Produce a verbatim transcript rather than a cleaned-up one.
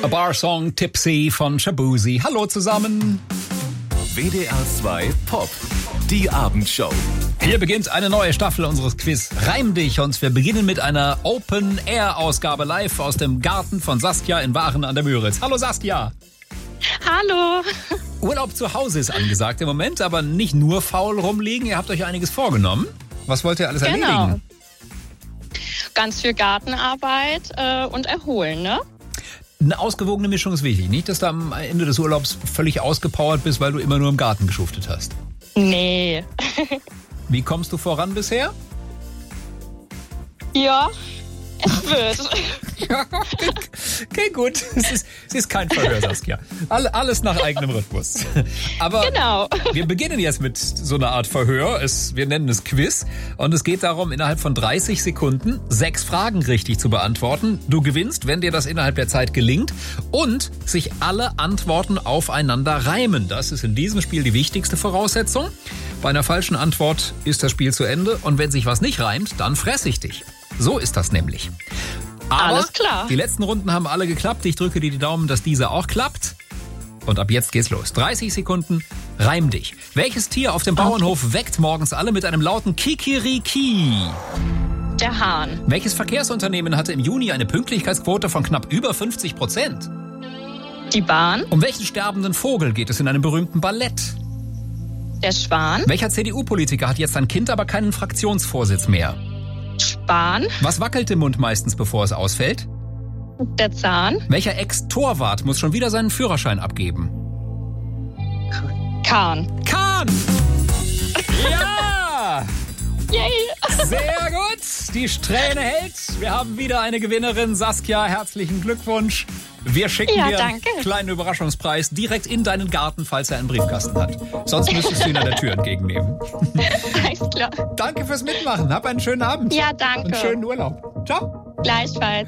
A Bar Song Tipsy von Shabuzi. Hallo zusammen. W D R zwei Pop, die Abendshow. Hier beginnt eine neue Staffel unseres Quiz Reim dich und wir beginnen mit einer Open-Air-Ausgabe live aus dem Garten von Saskia in Waren an der Müritz. Hallo Saskia. Hallo. Urlaub zu Hause ist angesagt im Moment, aber nicht nur faul rumliegen. Ihr habt euch einiges vorgenommen. Was wollt ihr alles Genau. erledigen? Ganz viel Gartenarbeit äh, und erholen, ne? Eine ausgewogene Mischung ist wichtig. Nicht, dass du am Ende des Urlaubs völlig ausgepowert bist, weil du immer nur im Garten geschuftet hast. Nee. Wie kommst du voran bisher? Ja, es wird. Okay, gut. Es ist, es ist kein Verhör, Saskia. Alle, alles nach eigenem Rhythmus. Aber Genau. wir beginnen jetzt mit so einer Art Verhör. Es, wir nennen es Quiz. Und es geht darum, innerhalb von dreißig Sekunden sechs Fragen richtig zu beantworten. Du gewinnst, wenn dir das innerhalb der Zeit gelingt. Und sich alle Antworten aufeinander reimen. Das ist in diesem Spiel die wichtigste Voraussetzung. Bei einer falschen Antwort ist das Spiel zu Ende. Und wenn sich was nicht reimt, dann fress ich dich. So ist das nämlich. Aber Alles klar. Die letzten Runden haben alle geklappt. Ich drücke dir die Daumen, dass diese auch klappt. Und ab jetzt geht's los. dreißig Sekunden, reim dich. Welches Tier auf dem Bauernhof weckt morgens alle mit einem lauten Kikiriki? Der Hahn. Welches Verkehrsunternehmen hatte im Juni eine Pünktlichkeitsquote von knapp über fünfzig Prozent? Die Bahn. Um welchen sterbenden Vogel geht es in einem berühmten Ballett? Der Schwan. Welcher C D U-Politiker hat jetzt ein Kind, aber keinen Fraktionsvorsitz mehr? Spahn. Was wackelt im Mund meistens, bevor es ausfällt? Der Zahn. Welcher Ex-Torwart muss schon wieder seinen Führerschein abgeben? Kahn. Kahn! Ja! Yay. Sehr gut! Die Strähne hält. Wir haben wieder eine Gewinnerin. Saskia, herzlichen Glückwunsch. Wir schicken Ja, dir einen danke. kleinen Überraschungspreis direkt in deinen Garten, falls er einen Briefkasten hat. Sonst müsstest du ihn an der Tür entgegennehmen. Alles klar. Danke fürs Mitmachen. Hab einen schönen Abend. Ja, danke. Und schönen Urlaub. Ciao. Gleichfalls.